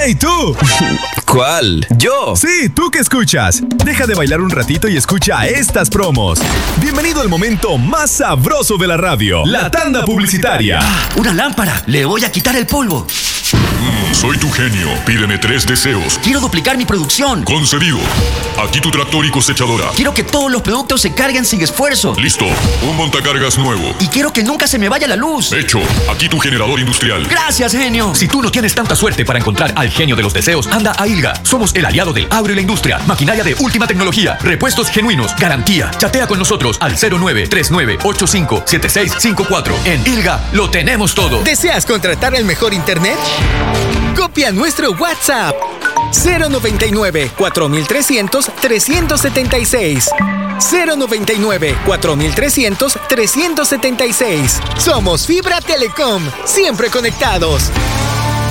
¡Hey, tú! ¿Cuál? ¿Yo? Sí, tú que escuchas. Deja de bailar un ratito y escucha estas promos. Bienvenido al momento más sabroso de la radio, la tanda publicitaria. ¡Una lámpara! ¡Le voy a quitar el polvo! Soy tu genio. Pídeme 3 deseos. Quiero duplicar mi producción. Concedido. Aquí tu tractor y cosechadora. Quiero que todos los productos se carguen sin esfuerzo. Listo. Un montacargas nuevo. Y quiero que nunca se me vaya la luz. Hecho. Aquí tu generador industrial. ¡Gracias, genio! Si tú no tienes tanta suerte para encontrar al genio de los deseos, anda a ILGA. Somos el aliado del agro y la industria. Maquinaria de última tecnología. Repuestos genuinos. Garantía. Chatea con nosotros al 0939857654. En ILGA lo tenemos todo. ¿Deseas contratar el mejor internet? Copia nuestro WhatsApp 099 4300 376 099 4300 376. Somos Fibra Telecom, siempre conectados.